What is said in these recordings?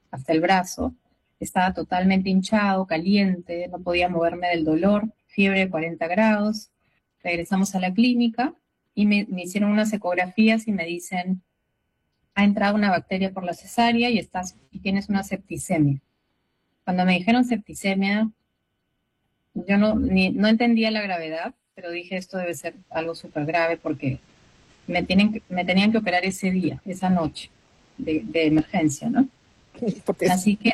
hasta el brazo. Estaba totalmente hinchado, caliente, no podía moverme del dolor, fiebre de 40 grados. Regresamos a la clínica y me hicieron unas ecografías y me dicen, ha entrado una bacteria por la cesárea y tienes una septicemia. Cuando me dijeron septicemia, yo no entendía la gravedad, pero dije esto debe ser algo súper grave porque me tenían que operar ese día, esa noche de emergencia, ¿no? Porque Así que,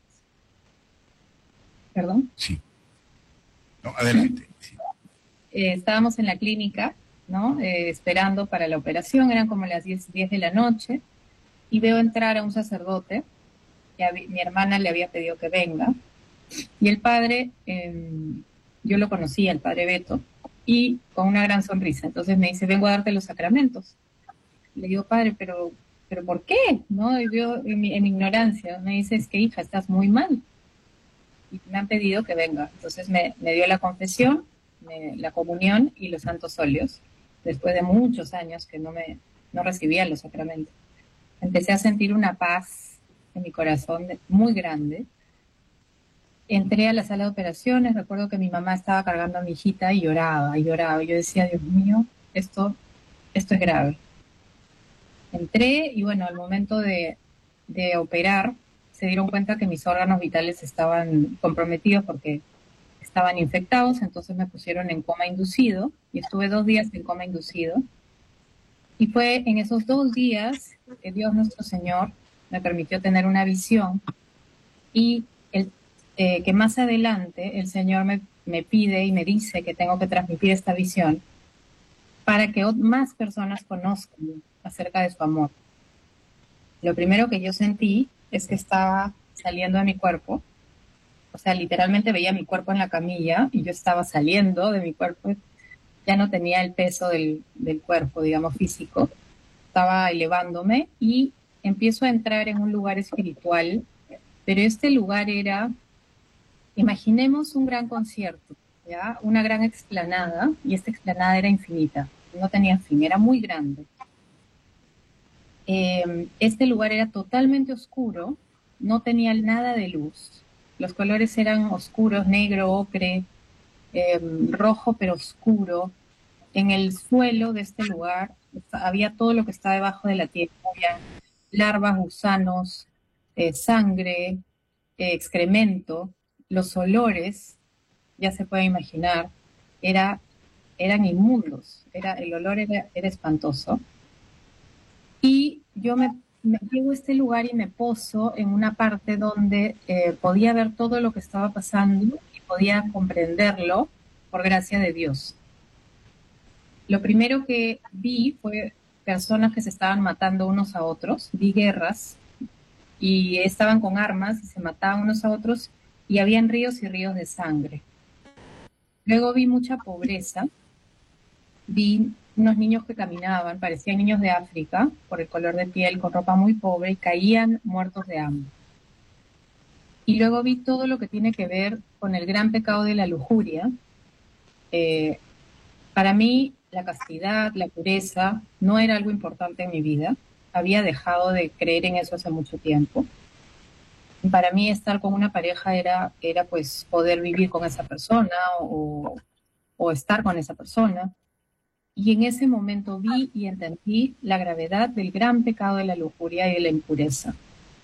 perdón, Sí. No, adelante. Sí. estábamos en la clínica, ¿no? Esperando para la operación, eran como las 10 de la noche, y veo entrar a un sacerdote, mi hermana le había pedido que venga, y el padre, yo lo conocía, el padre Beto, y con una gran sonrisa. Entonces me dice, vengo a darte los sacramentos. Le digo, padre, pero ¿por qué? ¿No? Y yo, en mi ignorancia, me dice, es que hija, estás muy mal. Y me han pedido que venga. Entonces me dio la confesión, la comunión y los santos óleos, después de muchos años que no recibía los sacramentos. Empecé a sentir una paz en mi corazón muy grande. Entré a la sala de operaciones, recuerdo que mi mamá estaba cargando a mi hijita y lloraba, y lloraba. Yo decía, Dios mío, esto es grave. Entré y bueno, al momento de operar, se dieron cuenta que mis órganos vitales estaban comprometidos porque estaban infectados, entonces me pusieron en coma inducido y estuve 2 días en coma inducido. Y fue en esos 2 días que Dios nuestro Señor me permitió tener una visión y que más adelante el Señor me pide y me dice que tengo que transmitir esta visión para que más personas conozcan acerca de su amor. Lo primero que yo sentí es que estaba saliendo de mi cuerpo, o sea, literalmente veía mi cuerpo en la camilla y yo estaba saliendo de mi cuerpo, ya no tenía el peso del cuerpo, digamos, físico, estaba elevándome y empiezo a entrar en un lugar espiritual, pero este lugar era, imaginemos un gran concierto, ¿ya? Una gran explanada, y esta explanada era infinita, no tenía fin, era muy grande. Este lugar era totalmente oscuro, no tenía nada de luz. Los colores eran oscuros, negro, ocre, rojo pero oscuro. En el suelo de este lugar había todo lo que está debajo de la tierra. Había larvas, gusanos, sangre, excremento. Los olores, ya se puede imaginar, eran inmundos. El olor era espantoso. Y yo me llego a este lugar y me poso en una parte donde podía ver todo lo que estaba pasando y podía comprenderlo por gracia de Dios. Lo primero que vi fue personas que se estaban matando unos a otros, vi guerras y estaban con armas y se mataban unos a otros y habían ríos y ríos de sangre. Luego vi mucha pobreza, vi unos niños que caminaban, parecían niños de África, por el color de piel, con ropa muy pobre, y caían muertos de hambre. Y luego vi todo lo que tiene que ver con el gran pecado de la lujuria. Para mí, la castidad, la pureza, no era algo importante en mi vida. Había dejado de creer en eso hace mucho tiempo. Y para mí, estar con una pareja era pues poder vivir con esa persona o estar con esa persona. Y en ese momento vi y entendí la gravedad del gran pecado de la lujuria y de la impureza.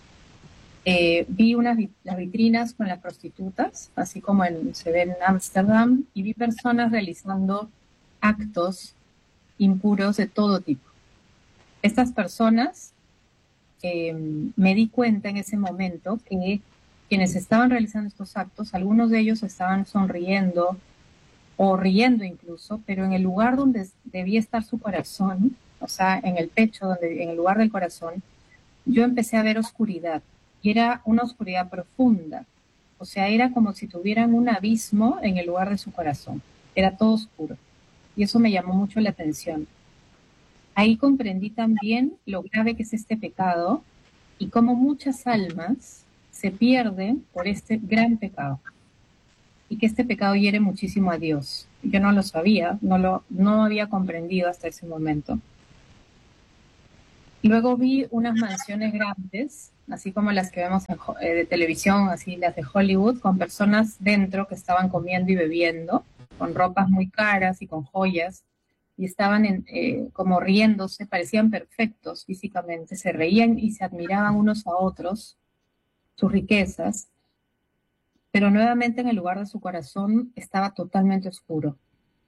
Vi las vitrinas con las prostitutas, así como se ve en Ámsterdam, y vi personas realizando actos impuros de todo tipo. Estas personas, me di cuenta en ese momento que quienes estaban realizando estos actos, algunos de ellos estaban sonriendo, o riendo incluso, pero en el lugar donde debía estar su corazón, o sea, en el pecho, en el lugar del corazón, yo empecé a ver oscuridad, y era una oscuridad profunda, o sea, era como si tuvieran un abismo en el lugar de su corazón, era todo oscuro, y eso me llamó mucho la atención. Ahí comprendí también lo grave que es este pecado, y cómo muchas almas se pierden por este gran pecado. Y que este pecado hiere muchísimo a Dios. Yo no lo sabía, no había comprendido hasta ese momento. Luego vi unas mansiones grandes, así como las que vemos de televisión, así las de Hollywood, con personas dentro que estaban comiendo y bebiendo, con ropas muy caras y con joyas, y estaban como riéndose, parecían perfectos físicamente, se reían y se admiraban unos a otros, sus riquezas, pero nuevamente en el lugar de su corazón estaba totalmente oscuro.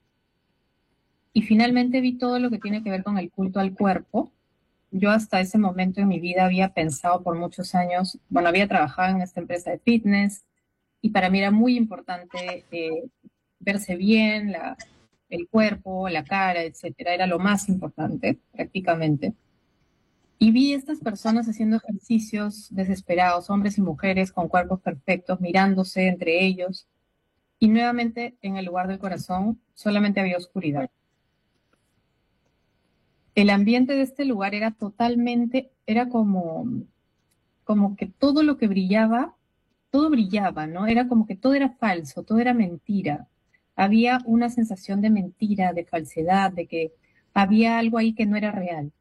Y finalmente vi todo lo que tiene que ver con el culto al cuerpo. Yo hasta ese momento en mi vida había pensado por muchos años, bueno, había trabajado en esta empresa de fitness y para mí era muy importante verse bien, el cuerpo, la cara, etcétera, era lo más importante prácticamente. Y vi estas personas haciendo ejercicios desesperados, hombres y mujeres con cuerpos perfectos, mirándose entre ellos y nuevamente en el lugar del corazón solamente había oscuridad. El ambiente de este lugar era totalmente, era como que todo lo que brillaba, todo brillaba, ¿no? Era como que todo era falso, todo era mentira. Había una sensación de mentira, de falsedad, de que había algo ahí que no era real.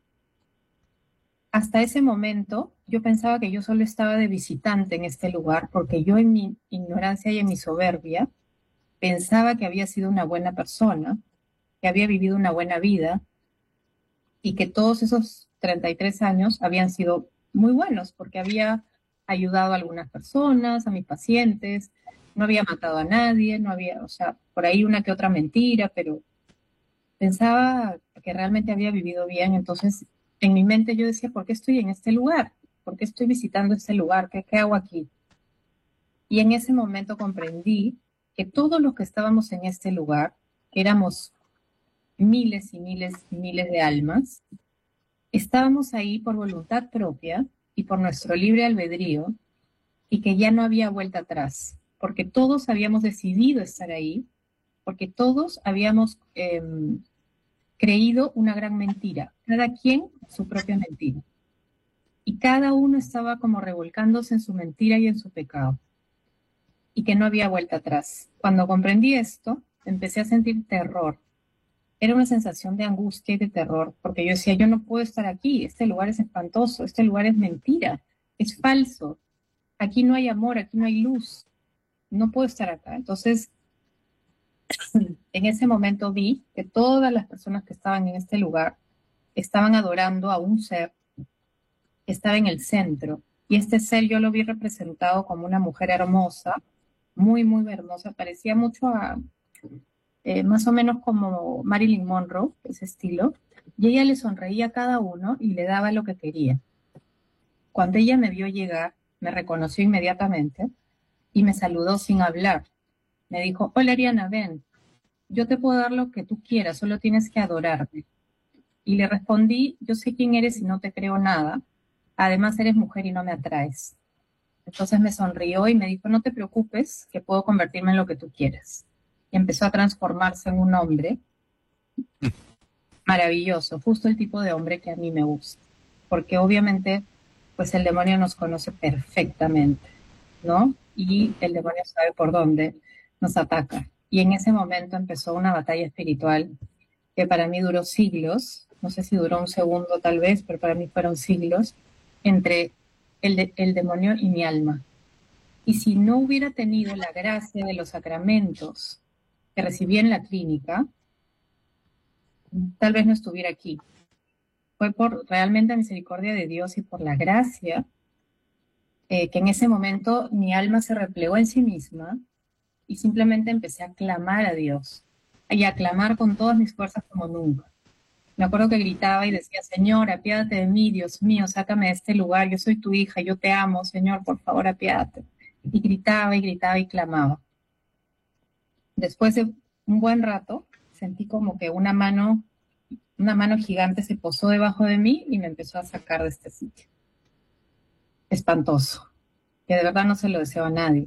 Hasta ese momento yo pensaba que yo solo estaba de visitante en este lugar porque yo en mi ignorancia y en mi soberbia pensaba que había sido una buena persona, que había vivido una buena vida y que todos esos 33 años habían sido muy buenos porque había ayudado a algunas personas, a mis pacientes, no había matado a nadie, no había, o sea, por ahí una que otra mentira, pero pensaba que realmente había vivido bien. Entonces, en mi mente yo decía, ¿por qué estoy en este lugar? ¿Por qué estoy visitando este lugar? ¿Qué hago aquí? Y en ese momento comprendí que todos los que estábamos en este lugar, que éramos miles y miles y miles de almas, estábamos ahí por voluntad propia y por nuestro libre albedrío y que ya no había vuelta atrás, porque todos habíamos decidido estar ahí, porque todos habíamos creído una gran mentira, cada quien su propia mentira. Y cada uno estaba como revolcándose en su mentira y en su pecado, y que no había vuelta atrás. Cuando comprendí esto, empecé a sentir terror. Era una sensación de angustia y de terror, porque yo decía, yo no puedo estar aquí, este lugar es espantoso, este lugar es mentira, es falso, aquí no hay amor, aquí no hay luz, no puedo estar acá. Entonces, en ese momento vi que todas las personas que estaban en este lugar estaban adorando a un ser que estaba en el centro, y este ser yo lo vi representado como una mujer hermosa, muy, muy hermosa, parecía mucho a más o menos como Marilyn Monroe, ese estilo, y ella le sonreía a cada uno y le daba lo que quería. Cuando ella me vio llegar, me reconoció inmediatamente y me saludó sin hablar. Me dijo, hola Ariana, ven, yo te puedo dar lo que tú quieras, solo tienes que adorarme. Y le respondí, yo sé quién eres y no te creo nada, además eres mujer y no me atraes. Entonces me sonrió y me dijo, no te preocupes, que puedo convertirme en lo que tú quieras. Y empezó a transformarse en un hombre maravilloso, justo el tipo de hombre que a mí me gusta, porque obviamente pues el demonio nos conoce perfectamente, ¿no? Y el demonio sabe por dónde nos ataca. Y en ese momento empezó una batalla espiritual que para mí duró siglos, no sé si duró un segundo tal vez, pero para mí fueron siglos, entre el demonio y mi alma. Y si no hubiera tenido la gracia de los sacramentos que recibí en la clínica, tal vez no estuviera aquí. Fue por realmente la misericordia de Dios y por la gracia que en ese momento mi alma se replegó en sí misma y simplemente empecé a clamar a Dios y a clamar con todas mis fuerzas como nunca. Me acuerdo que gritaba y decía, Señor, apiádate de mí, Dios mío, sácame de este lugar, yo soy tu hija, yo te amo, Señor, por favor, apiádate. Y gritaba y clamaba. Después de un buen rato, sentí como que una mano gigante se posó debajo de mí y me empezó a sacar de este sitio. Espantoso, que de verdad no se lo deseo a nadie.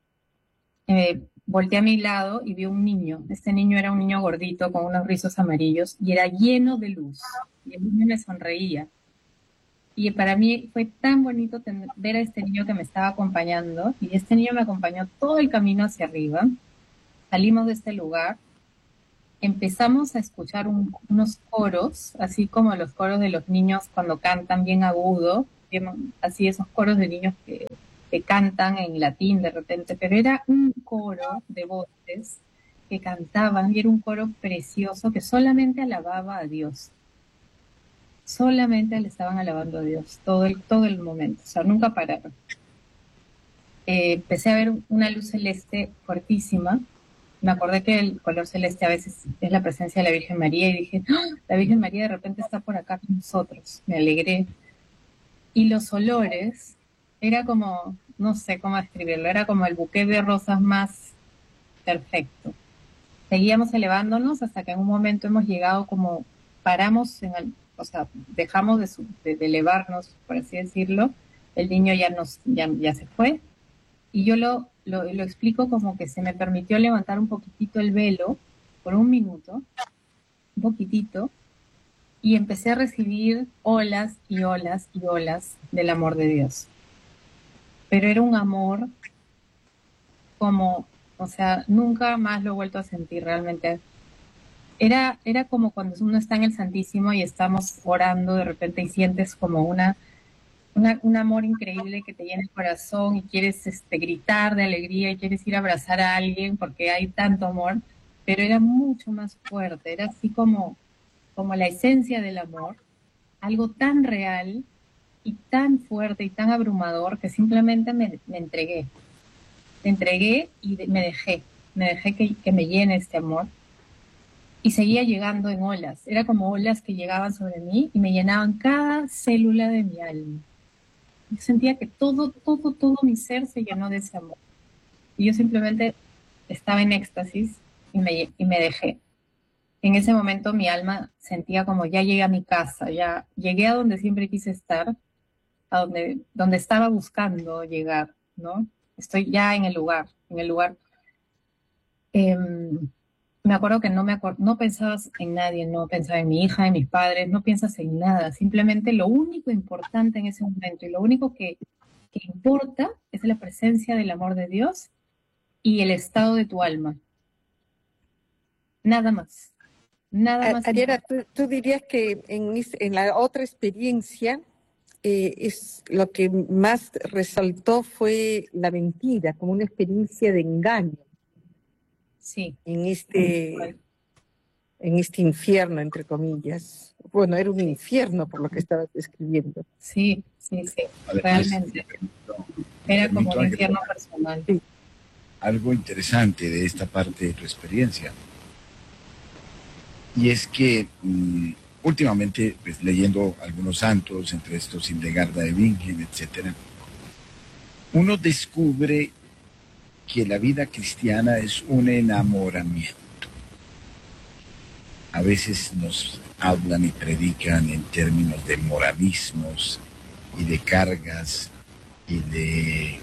Volteé a mi lado y vi un niño. Este niño era un niño gordito con unos rizos amarillos y era lleno de luz. Y el niño me sonreía. Y para mí fue tan bonito ver a este niño que me estaba acompañando. Y este niño me acompañó todo el camino hacia arriba. Salimos de este lugar empezamos a escuchar unos coros, así como los coros de los niños cuando cantan bien agudo, así esos coros de niños que cantan en latín de repente, pero era un coro de voces que cantaban y era un coro precioso que solamente alababa a Dios. Solamente le estaban alabando a Dios todo el momento, o sea, nunca pararon. Empecé a ver una luz celeste fuertísima. Me acordé que el color celeste a veces es la presencia de la Virgen María y dije, ¡ah! La Virgen María de repente está por acá con nosotros. Me alegré. Y los olores, era como, no sé cómo describirlo, era como el buqué de rosas más perfecto. Seguíamos elevándonos hasta que en un momento hemos llegado como, paramos o sea, dejamos de elevarnos, por así decirlo. El niño ya se fue. Y yo lo explico como que se me permitió levantar un poquitito el velo por un minuto, un poquitito, y empecé a recibir olas y olas y olas del amor de Dios. Pero era un amor como, o sea, nunca más lo he vuelto a sentir realmente. Era como cuando uno está en el Santísimo y estamos orando de repente y sientes como un amor increíble que te llena el corazón y quieres gritar de alegría y quieres ir a abrazar a alguien porque hay tanto amor, pero era mucho más fuerte, era así como la esencia del amor, algo tan real y tan fuerte y tan abrumador que simplemente me entregué y me dejé que me llene este amor y seguía llegando en olas, era como olas que llegaban sobre mí y me llenaban cada célula de mi alma. Yo sentía que todo mi ser se llenó de ese amor. Y yo simplemente estaba en éxtasis y me dejé. En ese momento mi alma sentía como ya llegué a mi casa, ya llegué a donde siempre quise estar, a donde estaba buscando llegar, ¿no? Estoy ya en el lugar, en el lugar. Me acuerdo que no pensabas en nadie, no pensaba en mi hija, en mis padres, no piensas en nada. Simplemente lo único importante en ese momento y lo único que importa es la presencia del amor de Dios y el estado de tu alma. Nada más. Nada más. Ariela, ¿tú dirías que en la otra experiencia es lo que más resaltó fue la mentira, como una experiencia de engaño? Sí. En este infierno, entre comillas. Bueno, era un infierno por lo que estabas describiendo. Sí, realmente. Era como un infierno personal. Sí. Algo interesante de esta parte de tu experiencia. Y es que últimamente, pues, leyendo algunos santos, entre estos Hildegarda de Bingen, etc., uno descubre que la vida cristiana es un enamoramiento. A veces nos hablan y predican en términos de moralismos y de cargas y de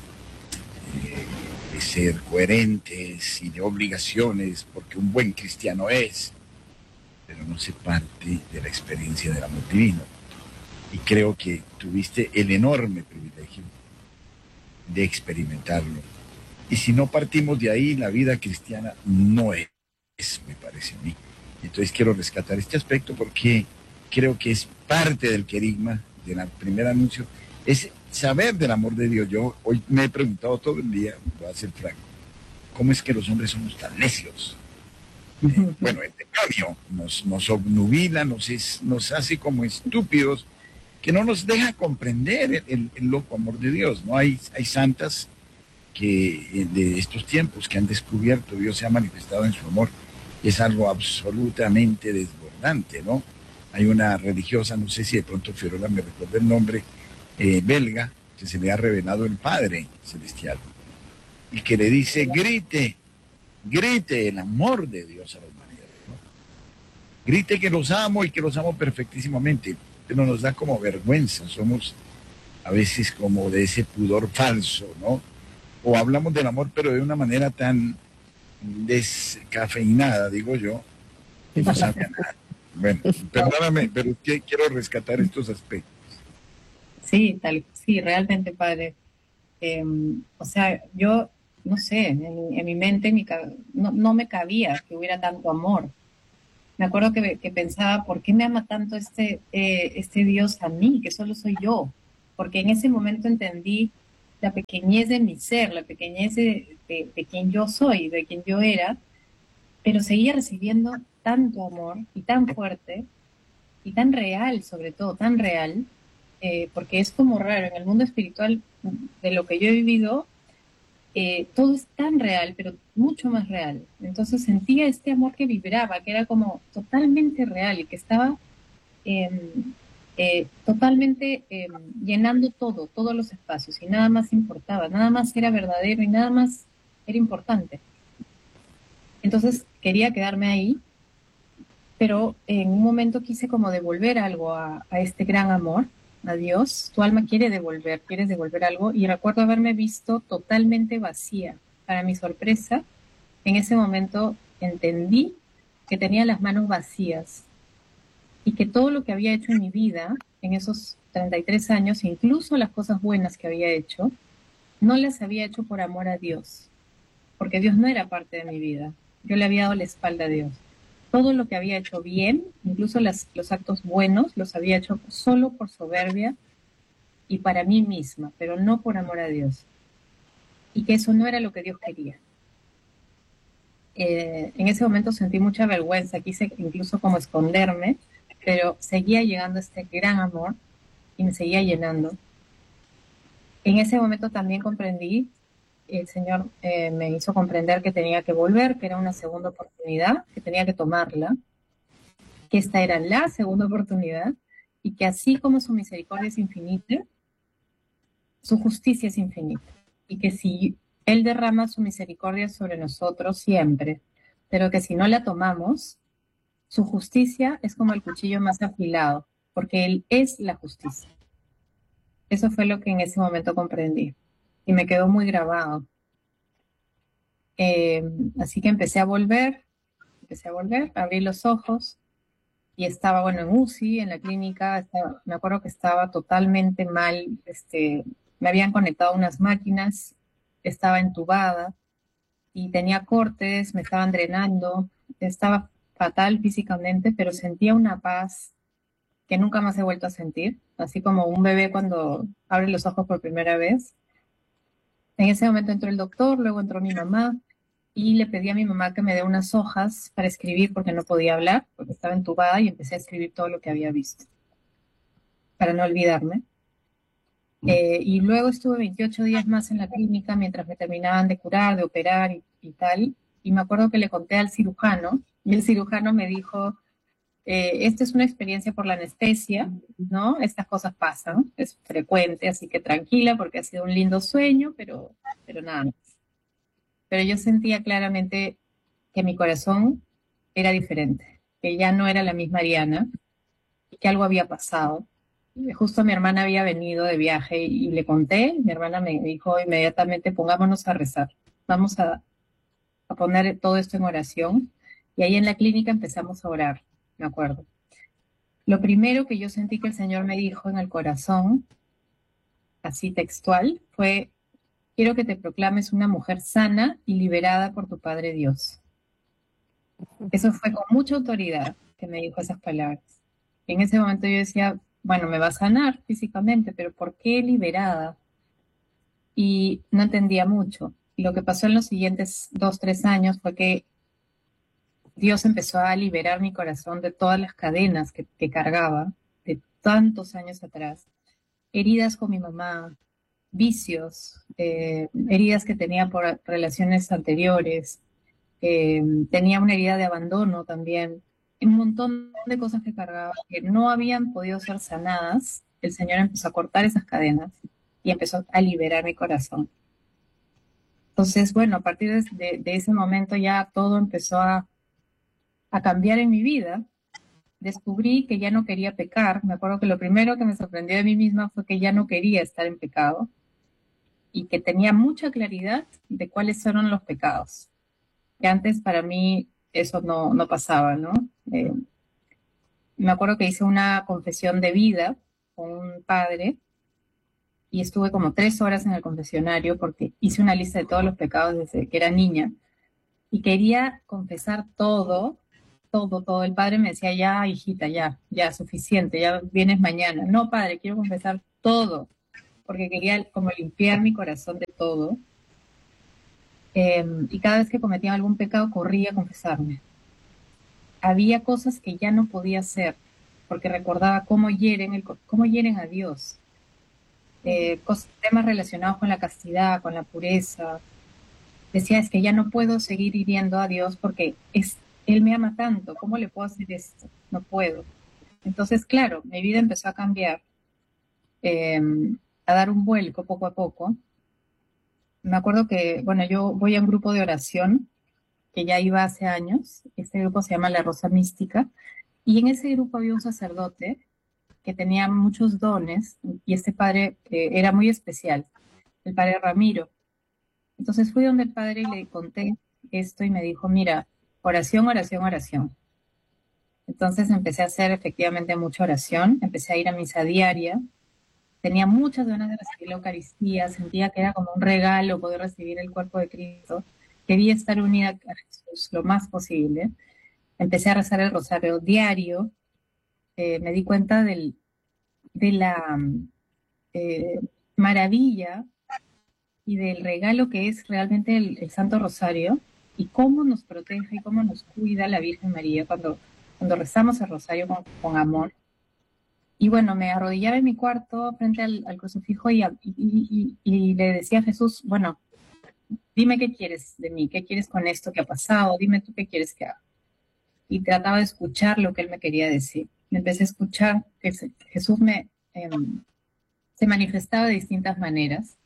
ser coherentes y de obligaciones, porque un buen cristiano es, pero no se parte de la experiencia del amor divino. Y creo que tuviste el enorme privilegio de experimentarlo. Y si no partimos de ahí, la vida cristiana no es, me parece a mí. Entonces quiero rescatar este aspecto porque creo que es parte del querigma del primer anuncio, es saber del amor de Dios. Yo hoy me he preguntado todo el día, voy a ser franco, ¿cómo es que los hombres somos tan necios? Bueno, el demonio nos obnubila, nos hace como estúpidos, que no nos deja comprender el loco amor de Dios, ¿no? Hay santas que de estos tiempos que han descubierto, Dios se ha manifestado en su amor, es algo absolutamente desbordante, ¿no? Hay una religiosa, no sé si de pronto Fiola me recuerda el nombre, belga, que se le ha revelado el Padre Celestial, y que le dice, grite el amor de Dios a la humanidad, ¿no? Grite que los amo y que los amo perfectísimamente, pero nos da como vergüenza, somos a veces como de ese pudor falso, ¿no? O hablamos del amor, pero de una manera tan descafeinada, digo yo, que no sabe a nada. Bueno, perdóname, pero es que quiero rescatar estos aspectos. Sí, realmente, padre. O sea, yo, no sé, en mi mente no me cabía que hubiera tanto amor. Me acuerdo que pensaba, ¿por qué me ama tanto este Dios a mí, que solo soy yo? Porque en ese momento entendí la pequeñez de mi ser, la pequeñez de quien yo soy, de quien yo era, pero seguía recibiendo tanto amor y tan fuerte y tan real, sobre todo, tan real, porque es como raro, en el mundo espiritual de lo que yo he vivido, todo es tan real, pero mucho más real. Entonces sentía este amor que vibraba, que era como totalmente real y que estaba eh, totalmente llenando todo, todos los espacios y nada más importaba, nada más era verdadero y nada más era importante. Entonces quería quedarme ahí, pero en un momento quise como devolver algo a este gran amor, a Dios. Tu alma quiere devolver, quieres devolver algo, y recuerdo haberme visto totalmente vacía. Para mi sorpresa, en ese momento entendí que tenía las manos vacías y que todo lo que había hecho en mi vida, en esos 33 años, incluso las cosas buenas que había hecho, no las había hecho por amor a Dios, porque Dios no era parte de mi vida. Yo le había dado la espalda a Dios. Todo lo que había hecho bien, incluso los actos buenos, los había hecho solo por soberbia y para mí misma, pero no por amor a Dios. Y que eso no era lo que Dios quería. En ese momento sentí mucha vergüenza, quise incluso como esconderme, pero seguía llegando este gran amor y me seguía llenando. En ese momento también comprendí, el Señor me hizo comprender que tenía que volver, que era una segunda oportunidad, que tenía que tomarla, que esta era la segunda oportunidad y que así como su misericordia es infinita, su justicia es infinita. Y que si Él derrama su misericordia sobre nosotros siempre, pero que si no la tomamos, su justicia es como el cuchillo más afilado, porque Él es la justicia. Eso fue lo que en ese momento comprendí y me quedó muy grabado. Así que empecé a volver, abrí los ojos y estaba, bueno, en UCI, en la clínica, me acuerdo que estaba totalmente mal, me habían conectado unas máquinas, estaba entubada y tenía cortes, me estaban drenando, estaba fatal físicamente, pero sentía una paz que nunca más he vuelto a sentir, así como un bebé cuando abre los ojos por primera vez. En ese momento entró el doctor, luego entró mi mamá y le pedí a mi mamá que me dé unas hojas para escribir porque no podía hablar, porque estaba entubada y empecé a escribir todo lo que había visto, para no olvidarme. Y luego estuve 28 días más en la clínica mientras me terminaban de curar, de operar y tal. Y me acuerdo que le conté al cirujano y el cirujano me dijo, esta es una experiencia por la anestesia, ¿no? Estas cosas pasan, es frecuente, así que tranquila porque ha sido un lindo sueño, pero nada más. Pero yo sentía claramente que mi corazón era diferente, que ya no era la misma Ariana y que algo había pasado. Justo mi hermana había venido de viaje y le conté, mi hermana me dijo inmediatamente, pongámonos a rezar, vamos a poner todo esto en oración. Y ahí en la clínica empezamos a orar, me acuerdo. Lo primero que yo sentí que el Señor me dijo en el corazón, así textual, fue, quiero que te proclames una mujer sana y liberada por tu Padre Dios. Eso fue con mucha autoridad que me dijo esas palabras. Y en ese momento yo decía, bueno, me va a sanar físicamente, pero ¿por qué liberada? Y no entendía mucho. Y lo que pasó en los siguientes 2, 3 años fue que Dios empezó a liberar mi corazón de todas las cadenas que cargaba de tantos años atrás. Heridas con mi mamá, vicios, heridas que tenía por relaciones anteriores, tenía una herida de abandono también, un montón de cosas que cargaba que no habían podido ser sanadas. El Señor empezó a cortar esas cadenas y empezó a liberar mi corazón. Entonces, bueno, a partir de ese momento ya todo empezó a cambiar en mi vida. Descubrí que ya no quería pecar. Me acuerdo que lo primero que me sorprendió de mí misma fue que ya no quería estar en pecado y que tenía mucha claridad de cuáles fueron los pecados. Que antes para mí eso no pasaba, ¿no? Me acuerdo que hice una confesión de vida con un padre y estuve como 3 horas en el confesionario porque hice una lista de todos los pecados desde que era niña y quería confesar todo todo, todo. El padre me decía, ya, hijita, ya, suficiente, ya vienes mañana. No, padre, quiero confesar todo, porque quería como limpiar mi corazón de todo. Y cada vez que cometía algún pecado, corría a confesarme. Había cosas que ya no podía hacer, porque recordaba cómo hieren a Dios. Temas relacionados con la castidad, con la pureza. Decía, es que ya no puedo seguir hiriendo a Dios porque Él me ama tanto, ¿cómo le puedo hacer esto? No puedo. Entonces, claro, mi vida empezó a cambiar, a dar un vuelco poco a poco. Me acuerdo que, bueno, yo voy a un grupo de oración que ya iba hace años. Este grupo se llama La Rosa Mística. Y en ese grupo había un sacerdote que tenía muchos dones y este padre era muy especial, el padre Ramiro. Entonces fui donde el padre y le conté esto y me dijo, mira, oración, oración, oración. Entonces empecé a hacer efectivamente mucha oración, empecé a ir a misa diaria, tenía muchas ganas de recibir la Eucaristía, sentía que era como un regalo poder recibir el cuerpo de Cristo, quería estar unida a Jesús lo más posible. Empecé a rezar el rosario diario, me di cuenta de la maravilla y del regalo que es realmente el Santo Rosario y cómo nos protege y cómo nos cuida la Virgen María cuando rezamos el Rosario con amor. Y bueno, me arrodillaba en mi cuarto frente al crucifijo y le decía a Jesús, bueno, dime qué quieres de mí, qué quieres con esto que ha pasado, dime tú qué quieres que haga. Y trataba de escuchar lo que él me quería decir. Me empecé a escuchar que Jesús se manifestaba de distintas maneras.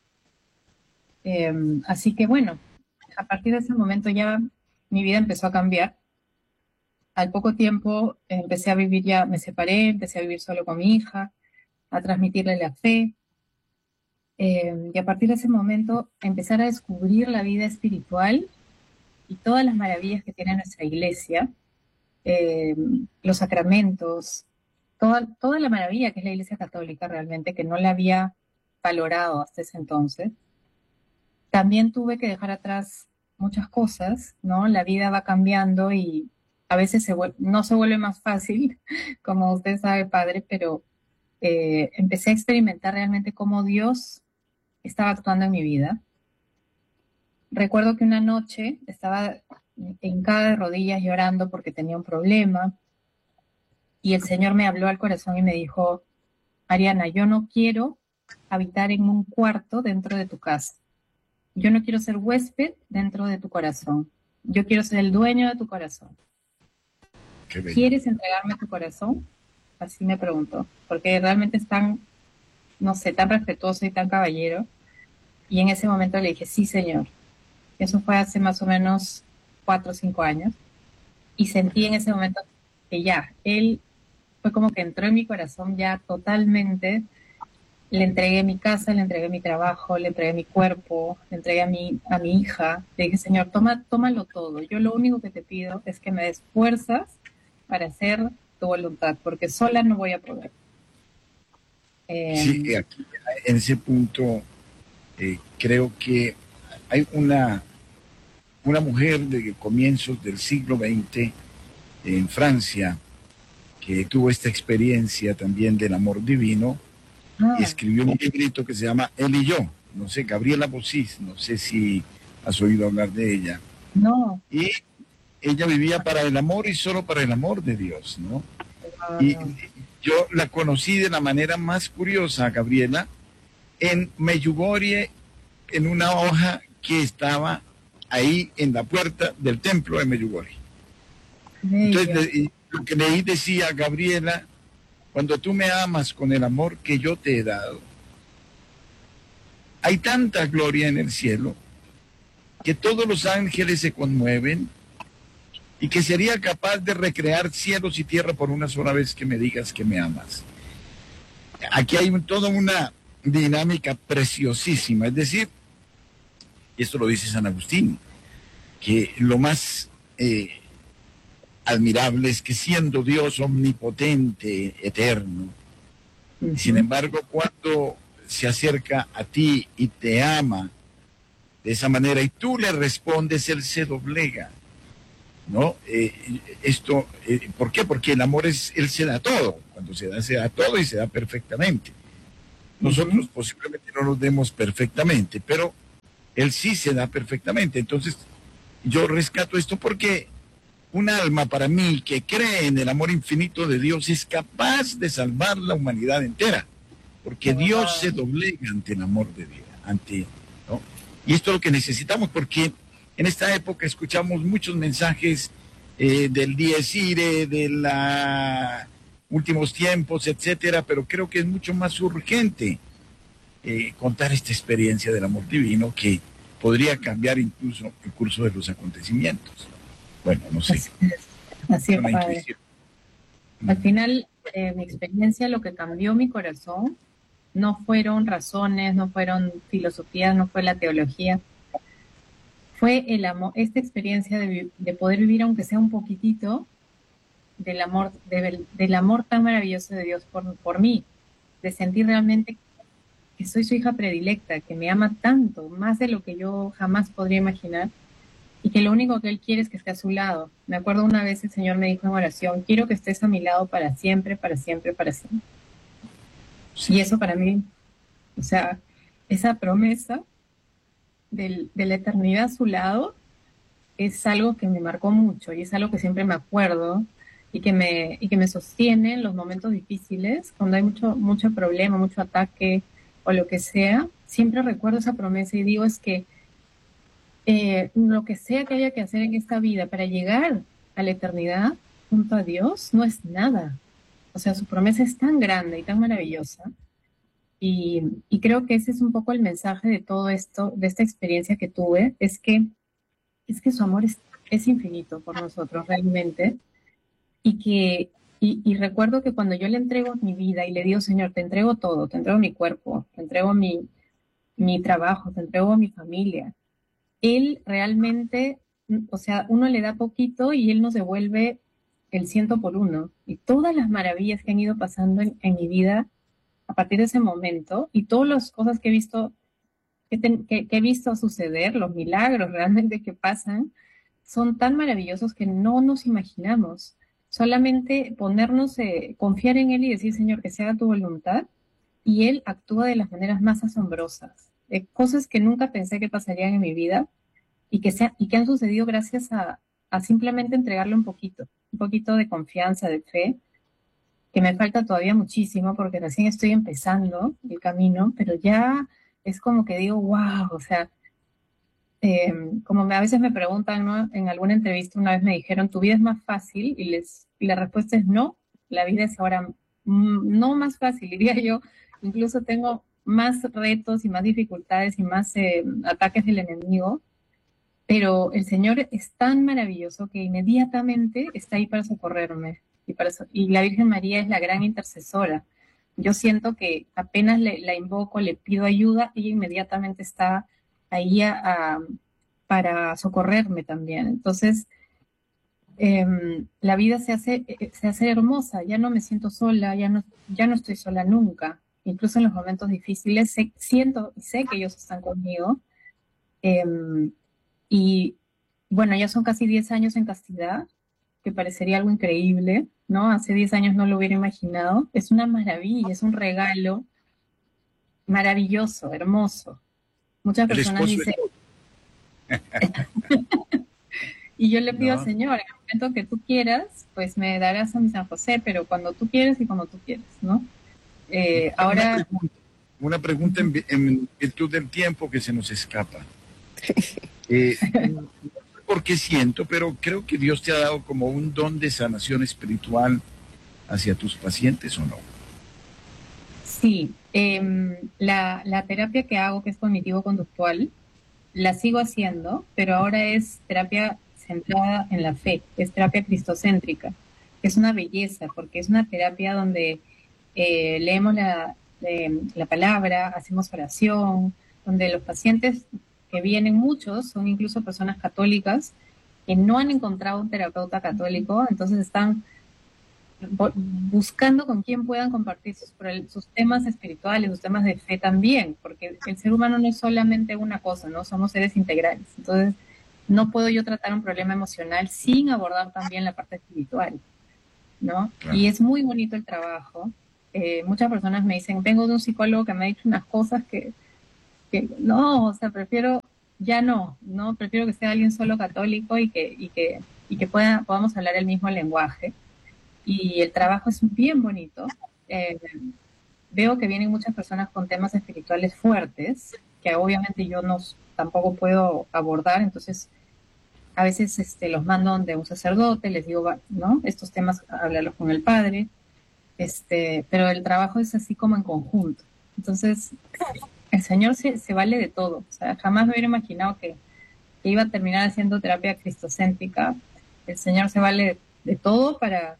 Así que bueno, a partir de ese momento ya mi vida empezó a cambiar. Al poco tiempo empecé a vivir ya, me separé, empecé a vivir solo con mi hija, a transmitirle la fe. Y a partir de ese momento empezar a descubrir la vida espiritual y todas las maravillas que tiene nuestra iglesia, los sacramentos, toda la maravilla que es la Iglesia Católica realmente, que no la había valorado hasta ese entonces. También tuve que dejar atrás muchas cosas, ¿no? La vida va cambiando y a veces no se vuelve más fácil, como usted sabe, padre, pero empecé a experimentar realmente cómo Dios estaba actuando en mi vida. Recuerdo que una noche estaba hincada de rodillas llorando porque tenía un problema y el Señor me habló al corazón y me dijo, Mariana, yo no quiero habitar en un cuarto dentro de tu casa. Yo no quiero ser huésped dentro de tu corazón. Yo quiero ser el dueño de tu corazón. ¿Quieres entregarme tu corazón? Así me preguntó, porque realmente es tan, no sé, tan respetuoso y tan caballero. Y en ese momento le dije, sí, Señor. Eso fue hace más o menos 4 o 5 años. Y sentí en ese momento que ya, Él fue como que entró en mi corazón ya totalmente. Le entregué mi casa, le entregué mi trabajo, le entregué mi cuerpo, le entregué a mi hija. Le dije, Señor, tómalo todo. Yo lo único que te pido es que me des fuerzas para hacer tu voluntad, porque sola no voy a poder. Sí, aquí, en ese punto, creo que hay una mujer de comienzos del siglo XX en Francia que tuvo esta experiencia también del amor divino y escribió un librito que se llama Él y yo. No sé, Gabriela Bossis, no sé si has oído hablar de ella. No. Y ella vivía para el amor y solo para el amor de Dios, ¿no? Y yo la conocí de la manera más curiosa, Gabriela, en Medjugorje, en una hoja que estaba ahí en la puerta del templo de Medjugorje. Entonces, lo que leí decía, Gabriela, cuando tú me amas con el amor que yo te he dado, hay tanta gloria en el cielo que todos los ángeles se conmueven y que sería capaz de recrear cielos y tierra por una sola vez que me digas que me amas. Aquí hay toda una dinámica preciosísima, es decir, y esto lo dice San Agustín, que lo más admirable es que siendo Dios omnipotente, eterno, sin embargo, cuando se acerca a ti y te ama de esa manera y tú le respondes, Él se doblega. ¿no? ¿Por qué? Porque el amor Él se da todo. Cuando se da todo y se da perfectamente. Nosotros posiblemente no nos demos perfectamente, pero Él sí se da perfectamente. Entonces, yo rescato esto porque un alma para mí que cree en el amor infinito de Dios es capaz de salvar la humanidad entera, porque Dios se doblega ante el amor de Dios, ¿no? Y esto es lo que necesitamos, porque en esta época escuchamos muchos mensajes del Dies Irae, de los últimos tiempos, etcétera, pero creo que es mucho más urgente contar esta experiencia del amor divino que podría cambiar incluso el curso de los acontecimientos. Bueno, no sé. Así es, padre. Al final, mi experiencia, lo que cambió mi corazón, no fueron razones, no fueron filosofías, no fue la teología, fue el amor, esta experiencia de poder vivir, aunque sea un poquitito, del amor tan maravilloso de Dios por mí, de sentir realmente que soy su hija predilecta, que me ama tanto, más de lo que yo jamás podría imaginar, y que lo único que Él quiere es que esté a su lado. Me acuerdo una vez el Señor me dijo en oración, quiero que estés a mi lado para siempre, para siempre, para siempre. Sí. Y eso para mí, o sea, esa promesa de la eternidad a su lado es algo que me marcó mucho y es algo que siempre me acuerdo y que me sostiene en los momentos difíciles, cuando hay mucho problema, mucho ataque o lo que sea. Siempre recuerdo esa promesa y digo, es que lo que sea que haya que hacer en esta vida para llegar a la eternidad junto a Dios no es nada. O sea, su promesa es tan grande y tan maravillosa. Y creo que ese es un poco el mensaje de todo esto, de esta experiencia que tuve, es que su amor es infinito por nosotros realmente. Y recuerdo que cuando yo le entrego mi vida y le digo, Señor, te entrego todo, te entrego mi cuerpo, te entrego mi trabajo, te entrego mi familia, Él realmente, o sea, uno le da poquito y Él nos devuelve el 100 por 1. Y todas las maravillas que han ido pasando en mi vida a partir de ese momento y todas las cosas que he visto, que he visto suceder, los milagros realmente que pasan, son tan maravillosos que no nos imaginamos. Solamente ponernos, confiar en Él y decir, Señor, que se haga tu voluntad, y Él actúa de las maneras más asombrosas. Cosas que nunca pensé que pasarían en mi vida y que han sucedido gracias a simplemente entregarle un poquito de confianza, de fe, que me falta todavía muchísimo porque recién estoy empezando el camino, pero ya es como que digo, wow, o sea, como a veces me preguntan, ¿no? En alguna entrevista una vez me dijeron, ¿tu vida es más fácil? Y la respuesta es no, la vida es ahora no más fácil, diría yo. Incluso tengo más retos y más dificultades y más ataques del enemigo, pero el Señor es tan maravilloso que inmediatamente está ahí para socorrerme. Y la Virgen María es la gran intercesora. Yo siento que apenas la invoco, le pido ayuda, ella inmediatamente está ahí para socorrerme también. Entonces, la vida se hace hermosa, ya no me siento sola, ya no estoy sola nunca. Incluso en los momentos difíciles siento y sé que ellos están conmigo. Y bueno, ya son casi 10 años en castidad, que parecería algo increíble, ¿no? Hace 10 años no lo hubiera imaginado. Es una maravilla, es un regalo maravilloso, hermoso. Muchas personas dicen... Y yo le pido al Señor, en el momento que tú quieras, pues me darás a mi San José, pero cuando tú quieres y como tú quieres, ¿no? Ahora... Una pregunta en virtud del tiempo que se nos escapa. No sé por qué siento, pero creo que Dios te ha dado como un don de sanación espiritual hacia tus pacientes, ¿o no? Sí, la terapia que hago, que es cognitivo-conductual, la sigo haciendo, pero ahora es terapia centrada en la fe, es terapia cristocéntrica, que es una belleza, porque es una terapia donde leemos la palabra, hacemos oración, donde los pacientes que vienen, muchos son incluso personas católicas que no han encontrado un terapeuta católico, entonces están buscando con quién puedan compartir sus temas espirituales, sus temas de fe también, porque el ser humano no es solamente una cosa, ¿no? Somos seres integrales. Entonces, no puedo yo tratar un problema emocional sin abordar también la parte espiritual, ¿no? Claro. Y es muy bonito el trabajo. Muchas personas me dicen, vengo de un psicólogo que me ha dicho unas cosas que no, o sea, prefiero, ya no, prefiero que sea alguien solo católico y que podamos hablar el mismo lenguaje. Y el trabajo es bien bonito. Veo que vienen muchas personas con temas espirituales fuertes, que obviamente yo tampoco puedo abordar, entonces a veces los mando donde un sacerdote, les digo, ¿no? Estos temas, háblalos con el padre, pero el trabajo es así como en conjunto. Entonces, el Señor se vale de todo. O sea, jamás me hubiera imaginado que iba a terminar haciendo terapia cristocéntrica. El Señor se vale de todo para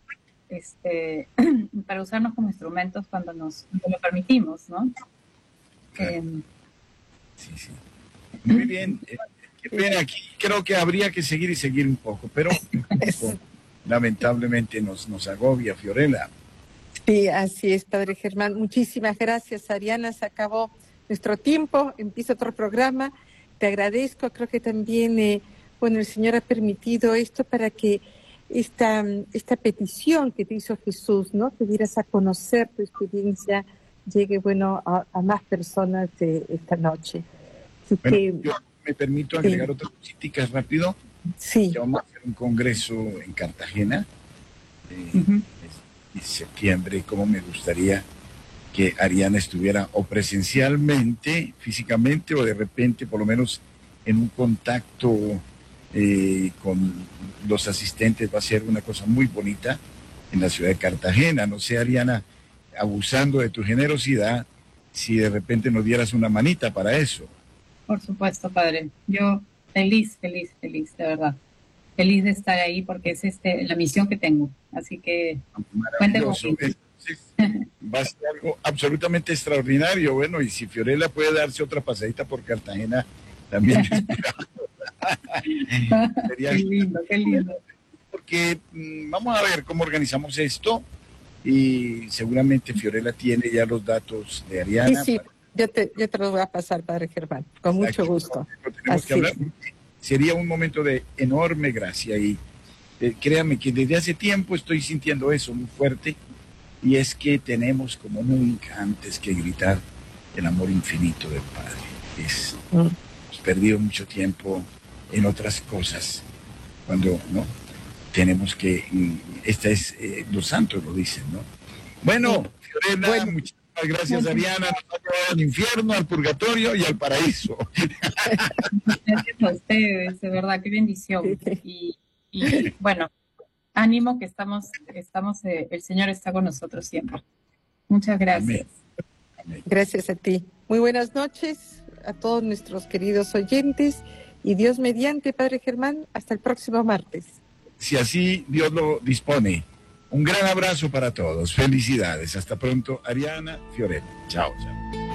usarnos como instrumentos cuando nos lo permitimos, ¿no? Claro. Sí. Muy bien. Qué pena, aquí creo que habría que seguir un poco, pero lamentablemente nos agobia, Fiorella. Sí, así es, Padre Germán. Muchísimas gracias, Ariana. Se acabó nuestro tiempo, empieza otro programa. Te agradezco. Creo que también, el Señor ha permitido esto para que esta petición que te hizo Jesús, ¿no? Que dieras a conocer tu experiencia, llegue, a más personas de esta noche. Así que, yo me permito agregar otras cositas rápido. Sí. Ya vamos a hacer un congreso en Cartagena en septiembre. Como me gustaría que Ariana estuviera o presencialmente, físicamente, o de repente por lo menos en un contacto con los asistentes. Va a ser una cosa muy bonita en la ciudad de Cartagena. No sé, Ariana, abusando de tu generosidad, si de repente nos dieras una manita para eso. Por supuesto, padre. Yo feliz, de verdad. Feliz de estar ahí porque es la misión que tengo. Así que cuente conmigo. Va a ser algo absolutamente extraordinario. Bueno, y si Fiorella puede darse otra pasadita por Cartagena, también sería qué lindo. Porque vamos a ver cómo organizamos esto y seguramente Fiorella tiene ya los datos de Ariana. Sí. Yo te lo voy a pasar, Padre Germán, con mucho gusto. Tenemos que hablar. Sería un momento de enorme gracia y créame que desde hace tiempo estoy sintiendo eso muy fuerte, y es que tenemos como nunca antes que gritar el amor infinito del Padre. Hemos perdido mucho tiempo en otras cosas cuando no tenemos que, los santos lo dicen, ¿no? Bueno, Fiorella, muchísimas gracias, Ariana. Nos ha llevado al infierno, al purgatorio y al paraíso. Gracias a ustedes, de verdad, qué bendición. Y bueno, ánimo que estamos, el Señor está con nosotros siempre. Muchas gracias. Amén. Gracias a ti. Muy buenas noches a todos nuestros queridos oyentes y Dios mediante, Padre Germán, hasta el próximo martes. Si así Dios lo dispone. Un gran abrazo para todos. Felicidades. Hasta pronto, Ariana, Fiorella. Chao.